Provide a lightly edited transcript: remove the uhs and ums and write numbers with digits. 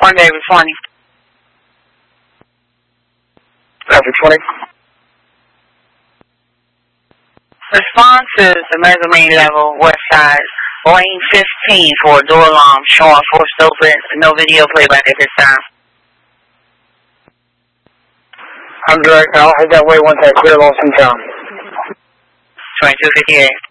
David 20. After 20. Respond to the mezzanine level, west side, lane 15 for a door alarm showing forced open, no video playback at this time. I'm direct. I'll head that way once I clear Lost in Town. 2258.